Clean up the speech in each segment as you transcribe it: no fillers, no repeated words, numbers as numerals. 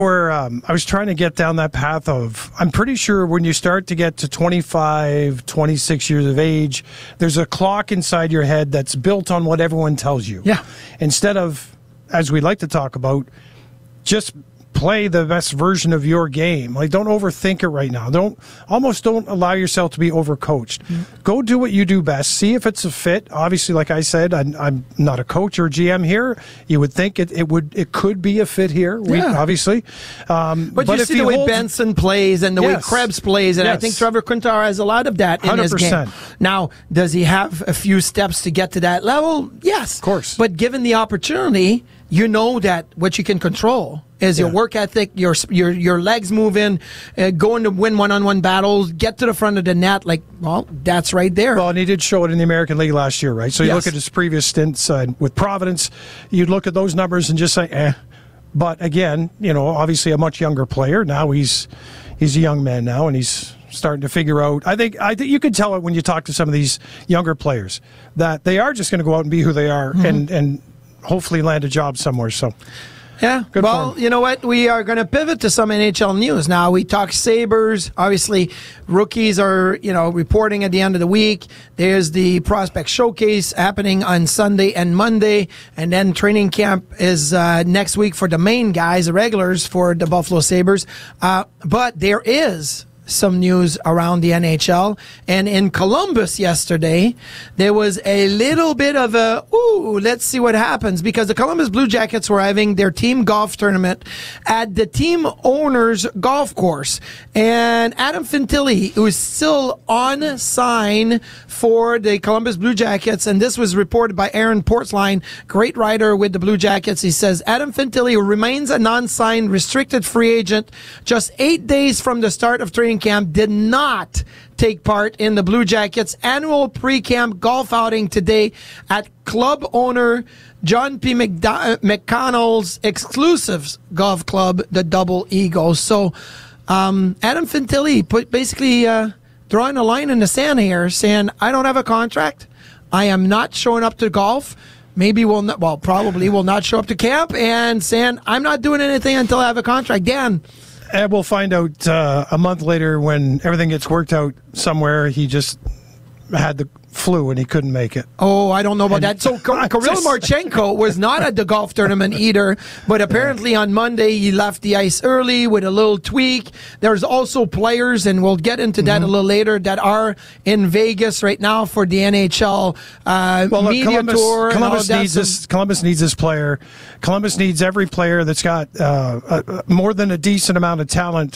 where I was trying to get down that path of, I'm pretty sure when you start to get to 25, 26 years of age, there's a clock inside your head that's built on what everyone tells you. Yeah. Instead of, as we like to talk about, just play the best version of your game. Like, don't overthink it right now. Don't allow yourself to be overcoached. Go do what you do best. See if it's a fit. Obviously, like I said, I'm not a coach or GM here. You would think it could be a fit here. Obviously. But you see the way Benson plays and the way Krebs plays, and I think Trevor Quintana has a lot of that in his game. Now, does he have a few steps to get to that level? Yes. Of course. But given the opportunity, you know that what you can control is your work ethic, your legs moving, going to win one-on-one battles, get to the front of the net. Like, well, that's right there. Well, and he did show it in the American League last year, right? So you look at his previous stints with Providence, you'd look at those numbers and just say, eh. But again, obviously a much younger player. Now he's a young man now, and he's starting to figure out. I think you can tell it when you talk to some of these younger players that they are just going to go out and be who they are, and hopefully land a job somewhere. So. Yeah, well, you know what? We are going to pivot to some NHL news now. We talk Sabres. Obviously, rookies are, reporting at the end of the week. There's the prospect showcase happening on Sunday and Monday, and then training camp is next week for the main guys, the regulars for the Buffalo Sabres. But there is some news around the NHL. And in Columbus yesterday, there was a little bit of let's see what happens, because the Columbus Blue Jackets were having their team golf tournament at the team owner's golf course. And Adam Fantilli, who is still on sign for the Columbus Blue Jackets, and this was reported by Aaron Portzline, great writer with the Blue Jackets. He says, Adam Fantilli, who remains a non-signed restricted free agent just 8 days from the start of training camp, did not take part in the Blue Jackets' annual pre-camp golf outing today at club owner John P. McConnell's exclusive golf club, the Double Eagle. So Adam Fantilli basically drawing a line in the sand here, saying, I don't have a contract. I am not showing up to golf. Probably will not show up to camp, and saying, I'm not doing anything until I have a contract. Dan. And we'll find out a month later when everything gets worked out somewhere. He just had the flu and he couldn't make it. Oh, I don't know about that. So Kirill Marchenko was not at the golf tournament either, but apparently on Monday he left the ice early with a little tweak. There's also players, and we'll get into that a little later, that are in Vegas right now for the NHL media tour. Columbus needs this player. Columbus needs every player that's got more than a decent amount of talent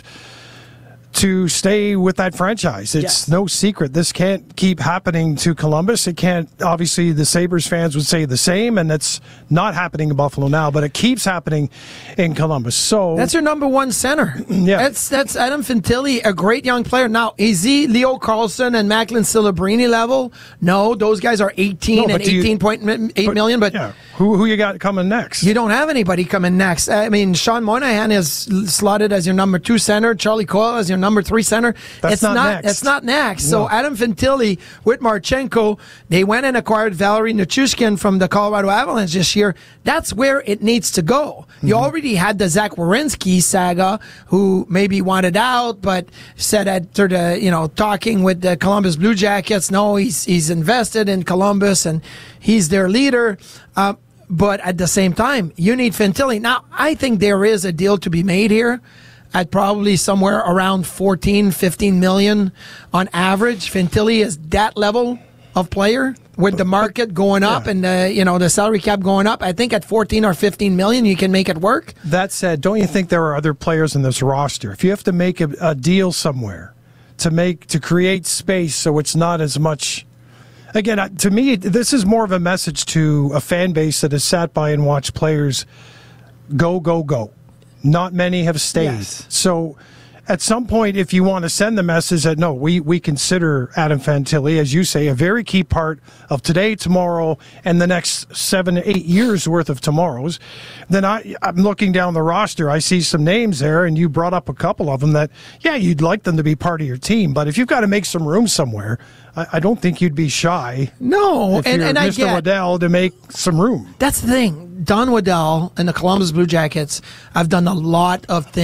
to stay with that franchise. It's no secret. This can't keep happening to Columbus. It can't. Obviously, the Sabres fans would say the same, and it's not happening in Buffalo now, but it keeps happening in Columbus. So that's your number one center. Yeah. That's Adam Fantilli, a great young player. Now, is he Leo Carlsson and Macklin Celebrini level? No, those guys are 18 and 18.8 million. But who you got coming next? You don't have anybody coming next. I mean, Sean Monahan is slotted as your number 2 center. Charlie Coyle as your number 3 center. It's not next. No. So Adam Fantilli with Marchenko, they went and acquired Valerie Nichushkin from the Colorado Avalanche this year. That's where it needs to go. You already had the Zach Werenski saga, who maybe wanted out, but said after the talking with the Columbus Blue Jackets, no, he's invested in Columbus and he's their leader. But at the same time, you need Fantilli. Now, I think there is a deal to be made here at probably somewhere around 14, 15 million on average. Fantilli is that level of player with the market going up and the salary cap going up. I think at 14 or 15 million, you can make it work. That said, don't you think there are other players in this roster? If you have to make a deal somewhere to create space so it's not as much. Again, to me, this is more of a message to a fan base that has sat by and watched players go. Not many have stayed. Yes. So at some point, if you want to send the message that, no, we consider Adam Fantilli, as you say, a very key part of today, tomorrow, and the next 7 to 8 years worth of tomorrows, then I'm looking down the roster. I see some names there, and you brought up a couple of them that, yeah, you'd like them to be part of your team. But if you've got to make some room somewhere, I don't think you'd be shy. No, if you're Mr. Waddell to make some room. That's the thing. Don Waddell and the Columbus Blue Jackets have done a lot of things